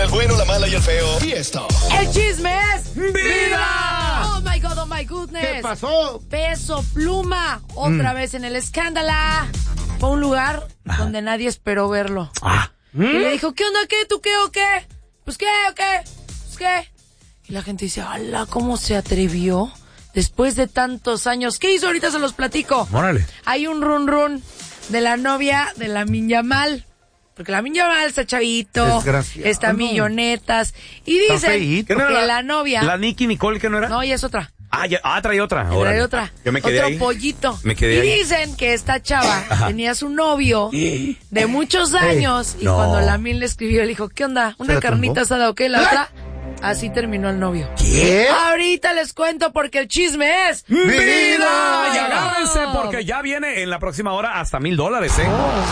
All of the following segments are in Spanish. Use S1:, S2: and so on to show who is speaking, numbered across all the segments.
S1: El bueno, la mala y el feo. Y esto.
S2: El chisme es
S3: ¡vida!
S2: Oh my God, oh my goodness.
S3: ¿Qué pasó?
S2: Peso Pluma, otra vez en el escándalo. Fue a un lugar donde nadie esperó verlo. Y le dijo, ¿qué onda? ¿Qué? ¿Tú qué o qué? Pues qué o qué. Pues qué. Y la gente dice, ¡hala! ¿Cómo se atrevió? Después de tantos años. ¿Qué hizo? Ahorita se los platico.
S3: Órale.
S2: Hay un run de la novia de Lamine Yamal. Porque Lamine Yamal está chavito, está millonetas. Y dicen que la novia...
S4: ¿La Nicki Nicole que no era?
S2: No, ella es otra.
S4: Trae otra.
S2: Trae otra.
S4: Yo me quedé
S2: otro
S4: ahí.
S2: pollito.
S4: Me quedé ahí.
S2: Dicen que esta chava tenía su novio de muchos años. Y cuando Lamine le escribió, le dijo, ¿qué onda? ¿Una carnita asada o qué? La otra... Así terminó el novio.
S3: ¿Qué?
S2: Ahorita les cuento porque el chisme es...
S4: ¡Vida! Y agárrense porque ya viene en la próxima hora hasta $1,000, ¿eh?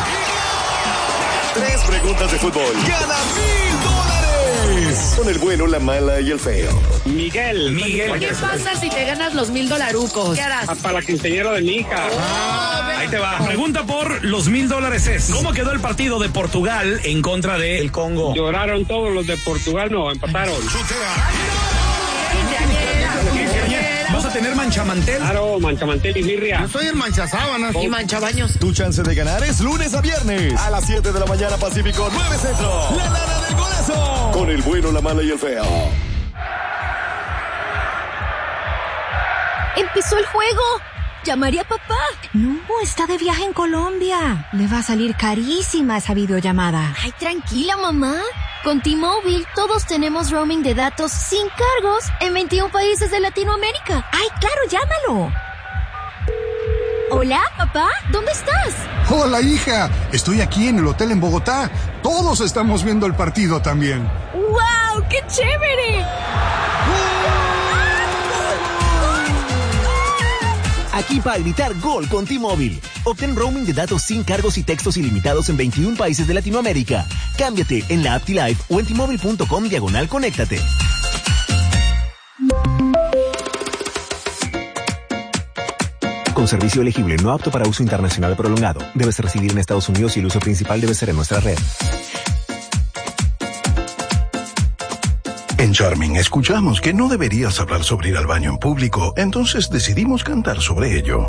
S1: 3 preguntas de fútbol. Gana $1,000. Con el bueno, la mala y el feo.
S5: Miguel.
S2: ¿Qué pasa si te ganas los $1,000? ¿Qué harás?
S5: Para la quinceañera de mi hija.
S4: Ahí te va. Pregunta por los $1,000 es: ¿cómo quedó el partido de Portugal en contra de el Congo?
S5: Lloraron todos los de Portugal, no, empataron.
S4: ¿Vas a tener manchamantel?
S5: Claro, manchamantel y birria.
S3: Yo soy el manchasábanas.
S2: Y manchabaños.
S1: Tu chance de ganar es lunes a viernes. A las 7 de la mañana Pacífico, 9 Centro. La lana del golazo. Con el bueno, la mala y el feo.
S6: ¡Empezó el juego! ¿Llamaré a papá?
S7: No, está de viaje en Colombia. Le va a salir carísima esa videollamada.
S6: Ay, tranquila, mamá. Con T-Mobile todos tenemos roaming de datos sin cargos en 21 países de Latinoamérica.
S7: ¡Ay, claro, llámalo!
S6: Hola, papá, ¿dónde estás?
S8: Hola, hija. Estoy aquí en el hotel en Bogotá. Todos estamos viendo el partido también.
S6: ¡Wow! ¡Qué chévere!
S9: Aquí para gritar gol con T-Mobile. Obtén roaming de datos sin cargos y textos ilimitados en 21 países de Latinoamérica. Cámbiate en la app T-Life o en T-Mobile.com/conéctate. Con servicio elegible no apto para uso internacional prolongado. Debes residir en Estados Unidos y el uso principal debe ser en nuestra red.
S10: En Charming escuchamos que no deberías hablar sobre ir al baño en público, entonces decidimos cantar sobre ello.